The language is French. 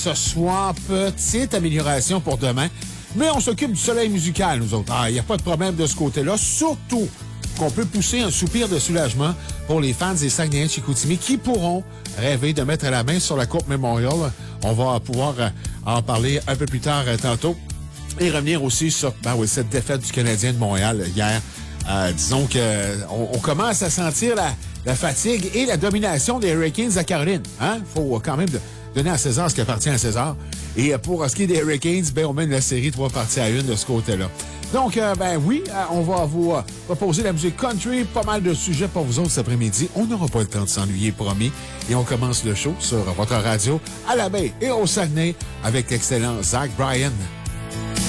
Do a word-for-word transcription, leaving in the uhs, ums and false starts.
ce soir. Petite amélioration pour demain. Mais on s'occupe du soleil musical, nous autres. Ah, il n'y a pas de problème de ce côté-là. Surtout qu'on peut pousser un soupir de soulagement pour les fans des Saguenayens de Chicoutimi qui pourront rêver de mettre la main sur la Coupe Memorial. On va pouvoir en parler un peu plus tard tantôt. Et revenir aussi sur ben oui, cette défaite du Canadien de Montréal hier. Euh, disons qu'on on commence à sentir la, la fatigue et la domination des Hurricanes à Caroline. Hein? Faut quand même donner à César ce qui appartient à César. Et pour ce qui est des Hurricanes, ben, on mène la série trois parties à une de ce côté-là. Donc, euh, ben oui, on va vous euh, proposer la musique country, pas mal de sujets pour vous autres cet après-midi. On n'aura pas le temps de s'ennuyer, promis. Et on commence le show sur votre radio à la baie et au Saguenay avec l'excellent Zach Bryan.